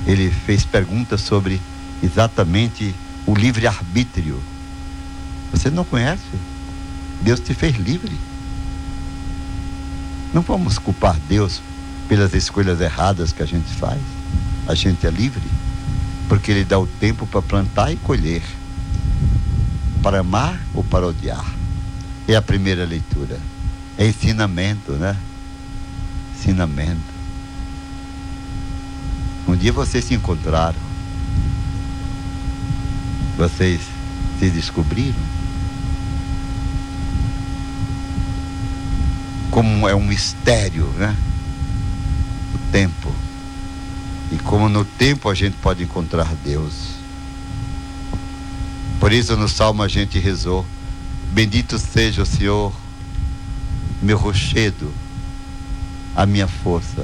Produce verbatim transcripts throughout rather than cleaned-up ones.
ele fez perguntas sobre exatamente o livre-arbítrio. Você não conhece? Deus te fez livre. Não vamos culpar Deus pelas escolhas erradas que a gente faz. A gente é livre, porque Ele dá o tempo para plantar e colher, para amar ou para odiar. É a primeira leitura. É ensinamento, né? Ensinamento. Um dia vocês se encontraram. Vocês se descobriram. Como é um mistério, né? O tempo. E como no tempo a gente pode encontrar Deus. Por isso no Salmo a gente rezou: bendito seja o Senhor, meu rochedo, a minha força.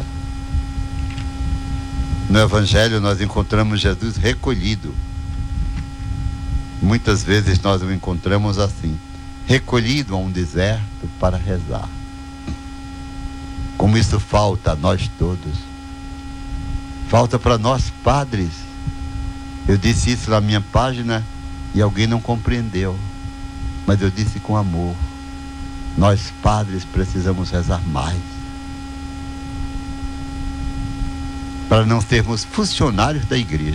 No Evangelho nós encontramos Jesus recolhido. Muitas vezes nós o encontramos assim, recolhido a um deserto para rezar. Como isso falta a nós todos. Falta para nós padres. Eu disse isso na minha página e alguém não compreendeu, mas eu disse com amor. Nós padres precisamos rezar mais, para não sermos funcionários da igreja.